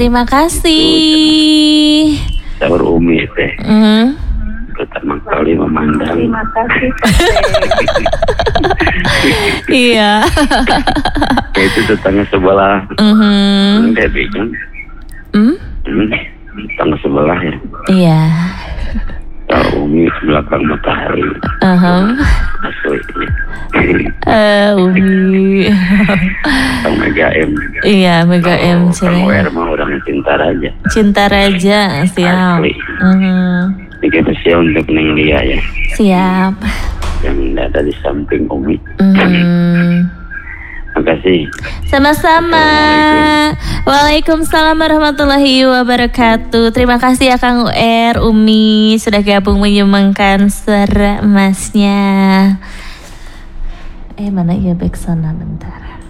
Terima kasih. Sahur Umi teh. Pertama kali memandang. Terima kasih. Iya. Itu tetangga sebelah. Debbie kan. Tetangga sebelah ya. Iya. Sahur Umi belakang matahari. Asli. Umi. Tang Mega M. Iya, Mega M. Kang WR mah orang cinta raja. Cinta raja, siap. Ini kita siap untuk Neng Lia ya. Siap. Yang ada di samping Umi. Makasih. Sama-sama. Waalaikumsalam warahmatullahi wabarakatuh. Terima kasih ya Kang UR, Umi sudah gabung menyumbangkan suara emasnya. Mana ya back sana bentar.